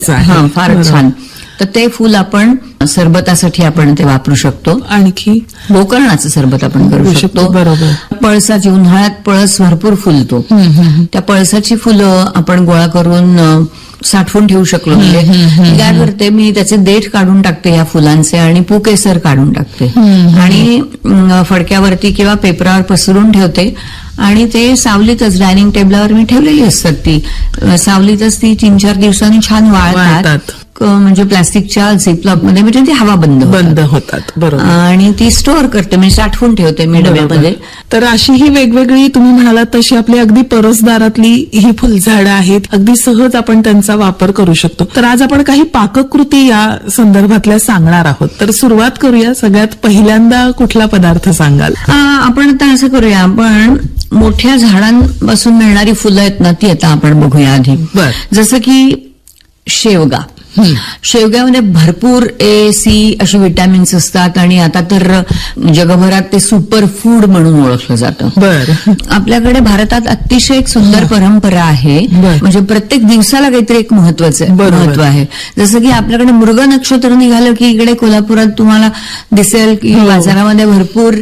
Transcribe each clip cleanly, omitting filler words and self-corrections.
हा, फारच छान. तर ते फुल आपण सरबतासाठी आपण ते वापरू शकतो. आणखी गोकर्णाचं सरबत आपण करू शकतो. बरोबर. पळसाची, उन्हाळ्यात पळस भरपूर फुलतो. त्या पळसाची फुलं आपण गोळा करून साठवून ठेवू शकलो. म्हणजे काय करते मी, त्याचे देठ काढून टाकते या फुलांचे आणि पुकेसर काढून टाकते आणि फडक्यावरती किंवा पेपरावर पसरून ठेवते आणि ते सावलीतच डायनिंग टेबलावर मी ठेवलेली असतात. ती सावलीतच ती 3-4 दिवसांनी छान वाळतात. म्हणजे प्लास्टिकच्या झिपलॉक मध्ये, म्हणजे ती हवा बंद होतात. बरोबर. आणि ती स्टोअर करते, म्हणजे साठवून ठेवते मी डब्यामध्ये. तर अशी ही वेगवेगळी तुम्ही म्हणालात तशी आपली अगदी परसदारातली ही फुलझाडं आहेत, अगदी सहज आपण त्यांचा वापर करू शकतो. तर आज आपण काही पाककृती या संदर्भातल्या सांगणार आहोत. तर सुरुवात करूया. सगळ्यात पहिल्यांदा कुठला पदार्थ सांगाल? आपण आता असं करूया, आपण मोठ्या झाडांपासून मिळणारी फुलं आहेत ना, ती आता आपण बघूया आधी. जसं की शेवगा. शेवग्यामध्ये भरपूर A, C अशी विटॅमिन्स असतात आणि आता तर जगभरात ते सुपर फूड म्हणून ओळखलं जातं. आपल्याकडे भारतात अतिशय एक सुंदर परंपरा आहे. म्हणजे प्रत्येक दिवसाला काहीतरी एक महत्व आहे. जसं की आपल्याकडे मृग नक्षत्र निघालं की इकडे कोल्हापुरात तुम्हाला दिसेल की बाजारामध्ये भरपूर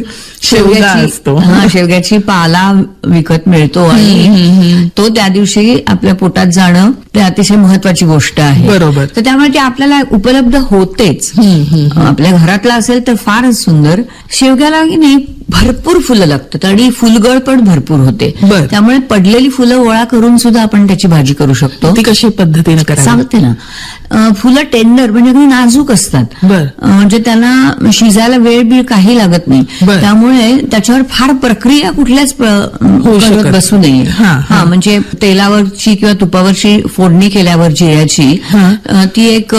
शेवग्याची पाला विकत मिळतो आणि तो त्या दिवशी आपल्या पोटात जाणं ते अतिशय महत्वाची गोष्ट आहे. बरोबर. तर त्यामुळे ते आपल्याला उपलब्ध होतेच. आपल्या घरातला असेल तर फारच सुंदर. शेवग्याला की नाही भरपूर फुलं लागतात आणि फुलगळ पण भरपूर होते. त्यामुळे पडलेली फुलं गोळा करून सुद्धा आपण त्याची भाजी करू शकतो. ती कशी पद्धतीने करायची सांगते ना. फुलं टेंडर म्हणजे अगदी नाजूक असतात. म्हणजे त्यांना शिजायला वेळ बीळ काही लागत नाही. त्यामुळे त्याच्यावर फार प्रक्रिया कुठल्याच करत बसू नये. म्हणजे तेलावरची किंवा तुपावरची फोडणी केल्यावर जिऱ्याची ती एक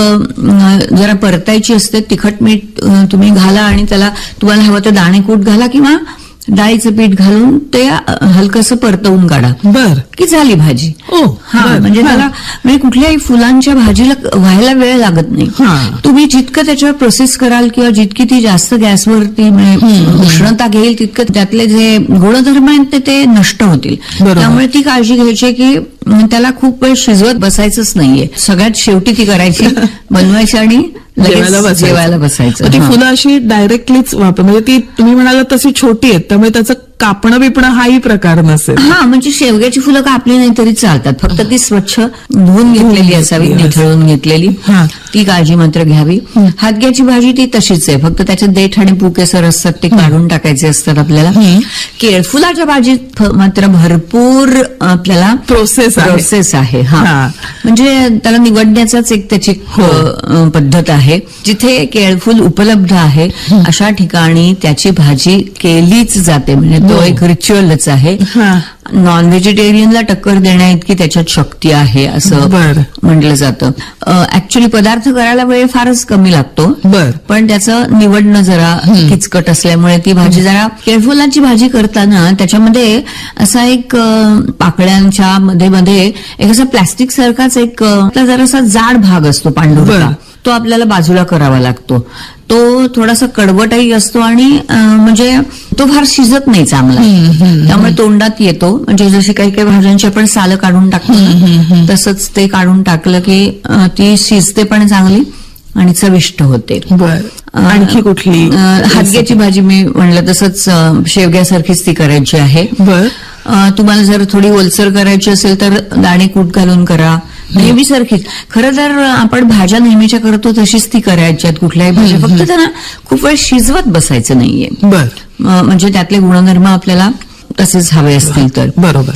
जरा परतायची असते. तिखट मीठ तुम्ही घाला आणि त्याला तुम्हाला हवं तर दाणेकूट घाला किंवा डाळीचं पीठ घालून ते हलकसं परतवून काढा. की झाली भाजी. म्हणजे त्याला म्हणजे कुठल्याही फुलांच्या भाजीला व्हायला वेळ लागत नाही. तुम्ही जितकं त्याच्यावर प्रोसेस कराल किंवा जितकी ती जास्त गॅसवरती उष्णता घेईल तितकं त्यातले जे गुणधर्म आहेत ते नष्ट होतील. त्यामुळे ती काळजी घ्यायची की त्याला खूप वेळ शिजवत बसायचंच नाहीये. सगळ्यात शेवटी ती करायची, बनवायची आणि जेवायला बसायचं. ती फुलं अशी डायरेक्टलीच वापर, म्हणजे ती तुम्ही म्हणाला तशी छोटी आहेत त्यामुळे त्याचं कापणं बिपणं हाही प्रकार नसेल. म्हणजे शेवग्याची फुलं कापली नाही तरी चालतात. फक्त ती स्वच्छ धुवून घेतलेली असावी, निथळून घेतलेली. ती काळजी मात्र घ्यावी. हातग्याची भाजी ती तशीच आहे, फक्त त्याचे देठ आणि पुकेसर असतात ते काढून टाकायचे असतात आपल्याला. केळफुलाच्या भाजीत मात्र भरपूर आपल्याला प्रोसेस आहे. म्हणजे त्याला निवडण्याचाच एक त्याची पद्धत आहे. जिथे केळफूल उपलब्ध आहे अशा ठिकाणी त्याची भाजी केलीच जाते. म्हणजे तो एक रिच्युअलच आहे. नॉन व्हेजिटेरियनला टक्कर देण्या इतकी त्याच्यात शक्ती आहे असं म्हटलं जातं. ऍक्च्युली पदार्थ करायला वेळ फारच कमी लागतो, पण त्याचं निवडणं जरा किचकट असल्यामुळे ती भाजी जरा. केळफुलाची भाजी करताना त्याच्यामध्ये असा एक पाकळ्यांच्या मध्ये एक असा प्लास्टिक सारखाच एक जरासा जाड भाग असतो पांढरा, तो आपल्याला बाजूला करावा लागतो. तो थोडासा कडवटही असतो आणि म्हणजे तो फार शिजत नाही चांगला, त्यामुळे तोंडात येतो. म्हणजे जशी काही काही भाज्यांची आपण सालं काढून टाकतो तसंच ते काढून टाकलं की ती शिजते पण चांगली आणि चविष्ट होते. आणखी कुठली? हातग्याची भाजी मी म्हणलं तसंच शेवग्यासारखीच ती करायची आहे. तुम्हाला जर थोडी ओलसर करायची असेल तर दाणेकूट घालून करा, नेहमीसारखीच. खरं तर आपण भाज्या नेहमीच्या करतो तशीच ती करायची आहेत कुठल्याही भाज्या, फक्त त्यांना खूप वेळ शिजवत बसायचं नाहीये. म्हणजे त्यातले गुणधर्म आपल्याला तसेच हवे असतील तर.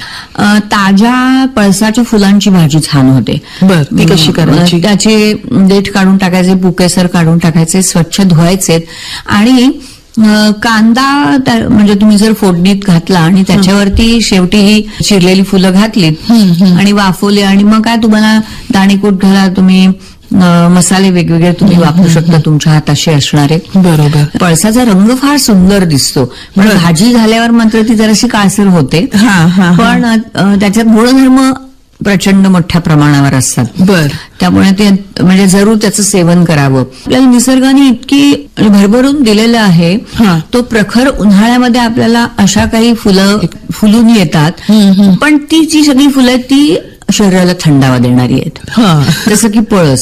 ताज्या पळसाच्या फुलांची भाजी छान होते. ती कशी करायची? त्याचे देठ काढून टाकायचे, पुकेसर काढून टाकायचे, स्वच्छ धुवायचे आणि कांदा म्हणजे तुम्ही जर फोडणीत घातला आणि त्याच्यावरती शेवटी ही चिरलेली फुलं घातलीत आणि वाफवली आणि मग काय तुम्हाला दाणेकूट घाला, तुम्ही मसाले वेगवेगळे तुम्ही वापरू शकता तुमच्या हाताशी असणारे. पळसाचा रंग फार सुंदर दिसतो, पण भाजी झाल्यावर मात्र ती जराशी काळसर होते. पण त्याच्यात गुणधर्म प्रचंड मोठ्या प्रमाणावर असतात. त्यामुळे ते म्हणजे जरूर त्याचं सेवन करावं. आपल्याला निसर्गाने इतकी भरभरून दिलेलं आहे, तो प्रखर उन्हाळ्यामध्ये आपल्याला अशा काही फुलं फुलून येतात, पण ती जी सगळी फुलं ती शरीराला थंडावा देणारी आहेत. जसं की पळस